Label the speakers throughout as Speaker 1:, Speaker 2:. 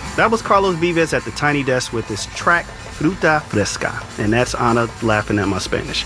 Speaker 1: That was Carlos Vives at the Tiny Desk with his track Fruta Fresca. And that's Anna laughing at my Spanish.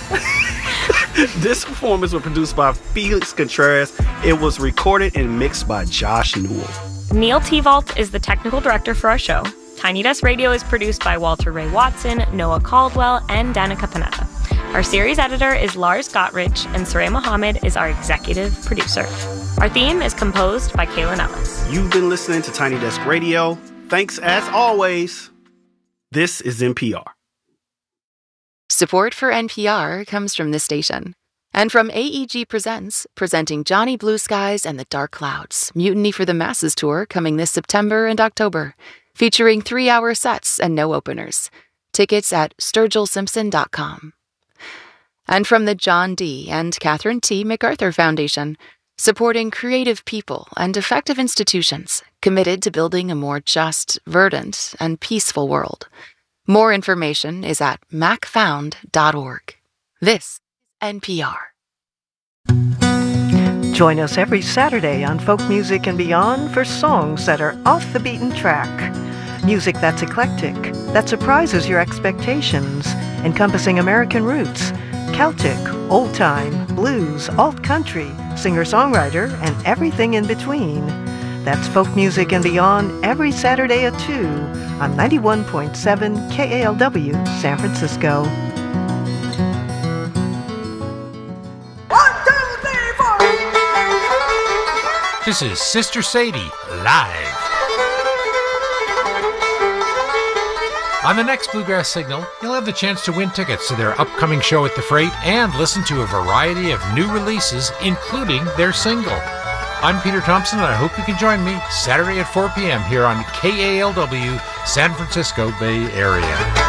Speaker 1: This performance was produced by Felix Contreras. It was recorded and mixed by Josh Newell.
Speaker 2: Neil Tevault is the technical director for our show. Tiny Desk Radio is produced by Walter Ray Watson, Noah Caldwell, and Danica Panetta. Our series editor is Lars Gottrich, and Saray Mohammed is our executive producer. Our theme is composed by Kaylin Ellis.
Speaker 1: You've been listening to Tiny Desk Radio. Thanks as always. This is NPR.
Speaker 3: Support for NPR comes from this station. And from AEG Presents, presenting Johnny Blue Skies and the Dark Clouds, Mutiny for the Masses tour coming this September and October, featuring 3-hour sets and no openers. Tickets at sturgillsimpson.com. And from the John D. and Catherine T. MacArthur Foundation, supporting creative people and effective institutions committed to building a more just, verdant, and peaceful world. More information is at macfound.org. This is NPR.
Speaker 4: Join us every Saturday on Folk Music and Beyond for songs that are off the beaten track. Music that's eclectic, that surprises your expectations, encompassing American roots, Celtic, old-time, blues, alt-country, singer-songwriter, and everything in between. That's Folk Music and Beyond every Saturday at 2 on 91.7 KALW, San Francisco.
Speaker 5: 1, 2, 3, 4.
Speaker 6: This is Sister Sadie, live. On the next Bluegrass Signal, you'll have the chance to win tickets to their upcoming show at the Freight and listen to a variety of new releases, including their single. I'm Peter Thompson, and I hope you can join me Saturday at 4 p.m. here on KALW, San Francisco Bay Area.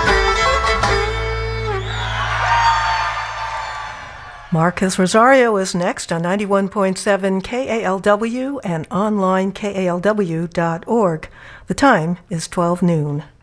Speaker 4: Marcus Rosario is next on 91.7 KALW and online KALW.org. The time is 12 noon.